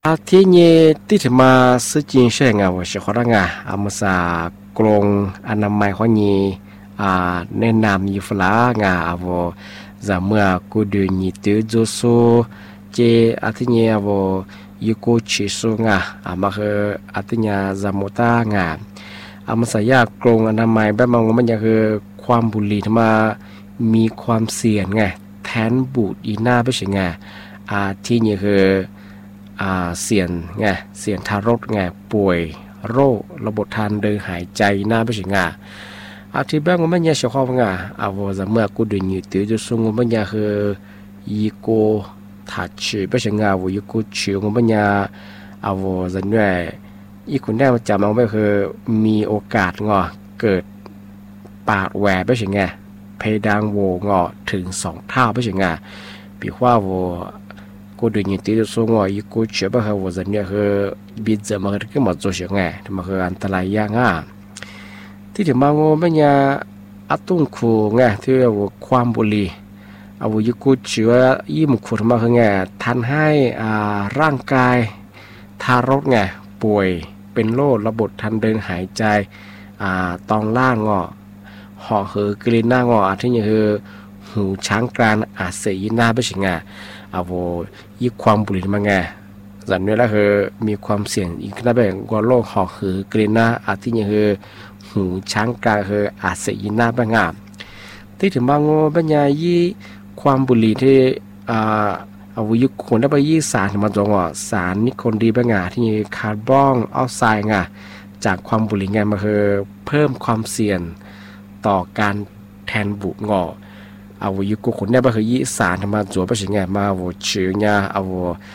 ที่นี่ที่ถึงมาซื้อจีนเช่งอ่ะว่าเฉพาะงาอามาสากรงอนามัยข้อนี้แนะนำยูฟลางาอาวจะเมื่อกูดูนี่ตัวโจโซเจอาทินี้อาวยูโกชิโซงามาคืออาทินี้จะมุตางาอามาสายากรงอนามัยแบบมันคือความบุหรี่ทำมามีความเสี่ยงไงแทนบูดอีหน้าไม่ใช่ไงที่นี่คือเสี่ยงไงเสี่ยงทารกไงป่วยโรคระบบทางเดินหายใจหน้าไม่ใช่ไงที่บ้านมันเนี่ยเฉพาะไงว่าจะเมื่อกูเดินอยู่ตัวจะส่งมันเนี่ยคือยีโกถัดชื่อไม่ใช่ไงว่ายีโกชื่อมันเนี่ยว่าจะเนี่ยอีคนได้มาจำมันไม่คือมีโอกาสงอเกิดปากแหวไม่ใช่ไงเพดานโวงอถึง2 เท่าไม่ใช่ไงปีว่าว่ากูดูนี่ตีตัวงอกูเชื่อว่าเขาว่าจะเนี่ยคือบิดจะมาคือมา做些ไงมันคืออันตรายยากที่ถึงมางูไม่เนี่ยตุ้งคูไงที่ว่าความบุหรี่ว่ากูเชื่อยี่มุขมาคือไงทันให้ร่างกายทารกไงป่วยเป็นโรคระบบทางเดินหายใจตอนล่างงอห่อคือกรีนหน้างอที่นี่คือหูช้างกรานเสียหน้าไม่ใช่ไงยี่ความบุหรี่มาไงสันนี้แล้วคือมีความเสี่ยงอีกนะแบบว่าโรคหอบหือกรีนหน้าที่นี่คือหูช้างกลางคือเสียหน้าบ้างที่ถึงบางปัญญายี่ความบุหรี่ที่ยุคคนได้ไปยี่สารถึงมาจงสารนิโคดีบ้างที่คาร์บอนออกไซด์จากความบุหรี่มาคือเพิ่มความเสี่ยงต่อการแทนบุงยุคคนได้ไปคือยี่สารถึงมาจวบไปใช่ไงมาชื่อเนี่ย